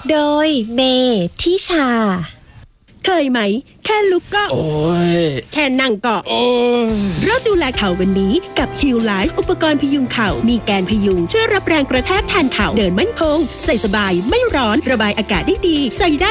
โดยเมทิชาเคยไหมแค่ลุกก็โอ้ยแค่นั่งก็โอ้ยเริ่มดูแลเข่าวันนี้กับ Heal Life อุปกรณ์พยุงเข่ามีแกนพยุงช่วยรับแรงกระแทกแทนเข่าเดินมั่นคงใส่สบายไม่ร้อนระบายอากาศได้ดีใส่ได้